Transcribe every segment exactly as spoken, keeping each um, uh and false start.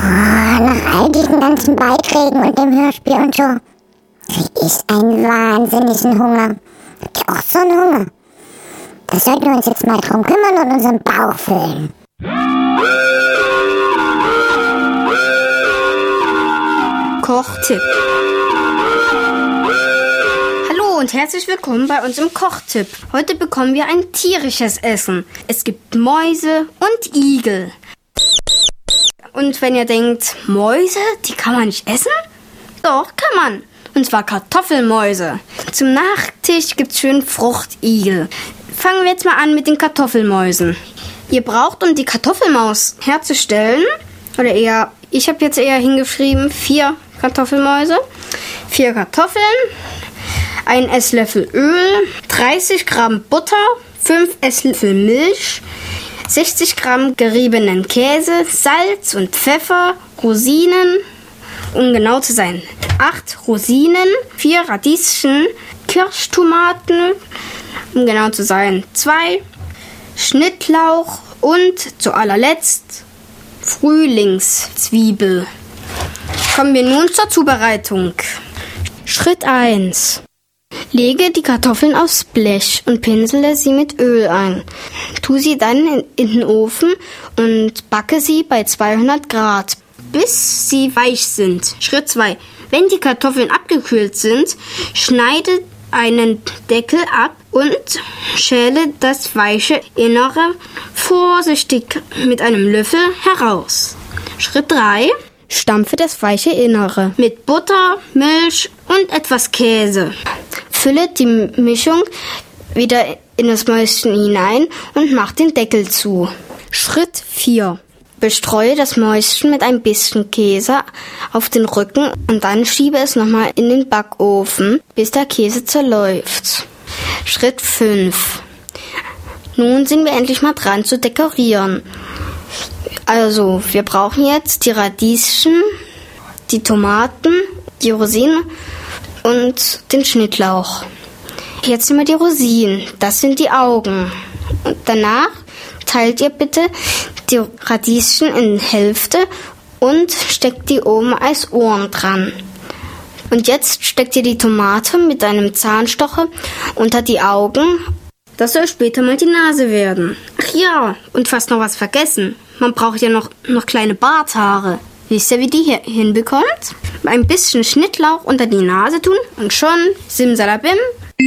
Nach all diesen ganzen Beiträgen und dem Hörspiel und so, krieg ich einen wahnsinnigen Hunger. Habt ihr auch so einen Hunger? Da sollten wir uns jetzt mal drum kümmern und unseren Bauch füllen. Kochtipp. Hallo und herzlich willkommen bei uns im Kochtipp. Heute bekommen wir ein tierisches Essen. Es gibt Mäuse und Igel. Und wenn ihr denkt, Mäuse, die kann man nicht essen? Doch, kann man. Und zwar Kartoffelmäuse. Zum Nachtisch gibt's schön Fruchtigel. Fangen wir jetzt mal an mit den Kartoffelmäusen. Ihr braucht, um die Kartoffelmaus herzustellen, oder eher, ich habe jetzt eher hingeschrieben, vier Kartoffelmäuse, vier Kartoffeln, ein Esslöffel Öl, dreißig Gramm Butter, fünf Esslöffel Milch, sechzig Gramm geriebenen Käse, Salz und Pfeffer, Rosinen, um genau zu sein, acht Rosinen, vier Radieschen, Kirschtomaten, um genau zu sein, zwei Schnittlauch und zu allerletzt Frühlingszwiebel. Kommen wir nun zur Zubereitung. Schritt eins. Lege die Kartoffeln aufs Blech und pinsele sie mit Öl ein. Tu sie dann in, in den Ofen und backe sie bei zweihundert Grad, bis sie weich sind. Schritt zwei. Wenn die Kartoffeln abgekühlt sind, schneide einen Deckel ab und schäle das weiche Innere vorsichtig mit einem Löffel heraus. Schritt drei. Stampfe das weiche Innere mit Butter, Milch und etwas Käse. Fülle die Mischung wieder in das Mäuschen hinein und mach den Deckel zu. Schritt vier. Bestreue das Mäuschen mit ein bisschen Käse auf den Rücken und dann schiebe es nochmal in den Backofen, bis der Käse zerläuft. Schritt fünf. Nun sind wir endlich mal dran zu dekorieren. Also, wir brauchen jetzt die Radieschen, die Tomaten, die Rosinen und den Schnittlauch. Jetzt nehmen wir die Rosinen, das sind die Augen. Und danach teilt ihr bitte die Radieschen in Hälfte und steckt die oben als Ohren dran. Und jetzt steckt ihr die Tomate mit einem Zahnstocher unter die Augen. Das soll später mal die Nase werden. Ach ja, und fast noch was vergessen. Man braucht ja noch, noch kleine Barthaare. Wisst ihr, wie die hier hinbekommt? Ein bisschen Schnittlauch unter die Nase tun und schon, simsalabim,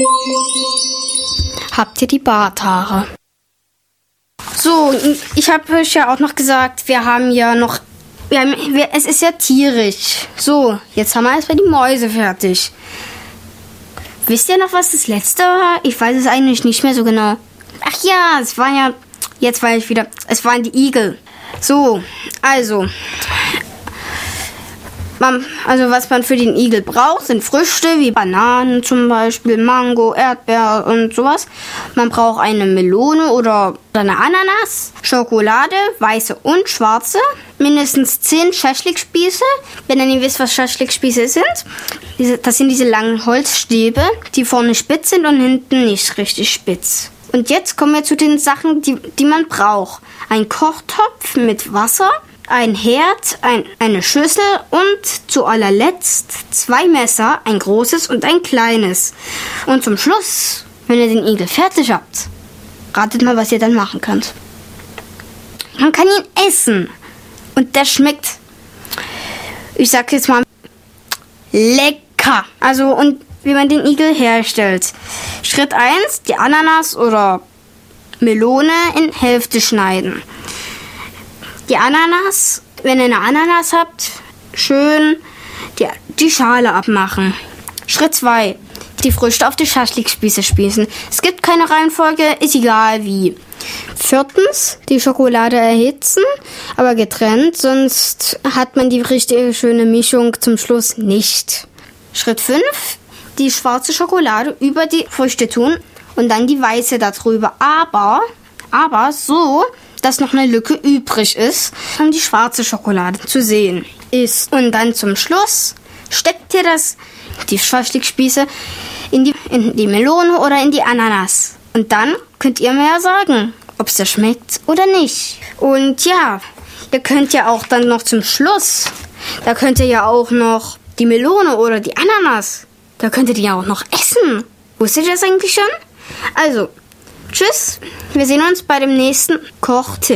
habt ihr die Barthaare. So, ich habe euch ja auch noch gesagt, wir haben ja noch, wir haben, wir, es ist ja tierisch. So, jetzt haben wir erstmal die Mäuse fertig. Wisst ihr noch, was das letzte war? Ich weiß es eigentlich nicht mehr so genau. Ach ja, es waren ja, jetzt weiß ich wieder, es waren die Igel. So, also, man, also was man für den Igel braucht, sind Früchte wie Bananen zum Beispiel, Mango, Erdbeer und sowas. Man braucht eine Melone oder eine Ananas, Schokolade, weiße und schwarze, mindestens zehn Schaschlikspieße. Wenn ihr nicht wisst, was Schaschlikspieße sind, diese, das sind diese langen Holzstäbe, die vorne spitz sind und hinten nicht richtig spitz. Und jetzt kommen wir zu den Sachen, die, die man braucht. Ein Kochtopf mit Wasser, ein Herd, ein, eine Schüssel und zu allerletzt zwei Messer, ein großes und ein kleines. Und zum Schluss, wenn ihr den Igel fertig habt, ratet mal, was ihr dann machen könnt. Man kann ihn essen und der schmeckt, ich sag jetzt mal, lecker. Also, und wie man den Igel herstellt. Schritt eins, die Ananas oder Melone in Hälfte schneiden. Die Ananas, wenn ihr eine Ananas habt, schön die, die Schale abmachen. Schritt zwei, die Früchte auf die Schaschlikspieße spießen. Es gibt keine Reihenfolge, ist egal wie. Viertens, die Schokolade erhitzen, aber getrennt, sonst hat man die richtige schöne Mischung zum Schluss nicht. Schritt fünf, die schwarze Schokolade über die Früchte tun und dann die weiße darüber. Aber, aber so, dass noch eine Lücke übrig ist, um die schwarze Schokolade zu sehen ist. Und dann zum Schluss steckt ihr das, die Schaschlikspieße, in die, in die Melone oder in die Ananas. Und dann könnt ihr mir ja sagen, ob es da schmeckt oder nicht. Und ja, ihr könnt ja auch dann noch zum Schluss, da könnt ihr ja auch noch die Melone oder die Ananas, da könnt ihr die ja auch noch essen. Wusstet ihr das eigentlich schon? Also, tschüss, wir sehen uns bei dem nächsten Kochtipp.